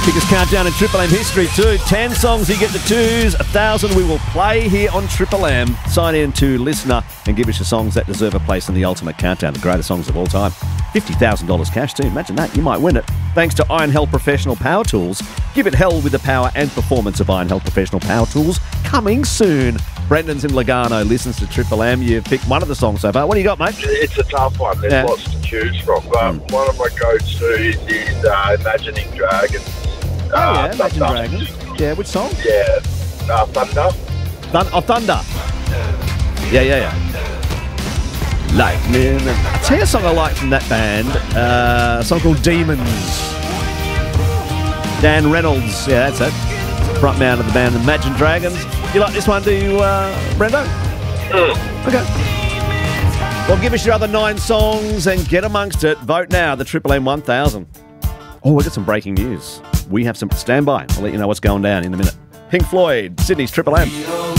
Biggest countdown in Triple M history too. 10 songs you get the twos, 1,000 we will play here on Triple M. Sign in to Listener and give us your songs that deserve a place in the ultimate countdown, the greatest songs of all time. $50,000 cash too, imagine that, you might win it. Thanks to Iron Hell Professional Power Tools. Give it hell with the power and performance of Iron Hell Professional Power Tools. Coming soon. Brendan's in Lugano, listens to Triple M. You've picked one of the songs so far. What do you got, mate? It's a tough one. There's lots to choose from. But one of my go-tos is Imagining Dragons. Imagine Dragons. Yeah, which song? Yeah, Thunder. Thunder. Yeah. Lightning. I'll tell you a song I like from that band. A song called Demons. Dan Reynolds. Yeah, that's it. Front man of the band Imagine Dragons. You like this one, do you, Brendo? Okay. Well, give us your other 9 songs and get amongst it. Vote now, the Triple M 1000. Oh, we've got some breaking news. We have some... Stand by. I'll let you know what's going down in a minute. Pink Floyd, Sydney's Triple M.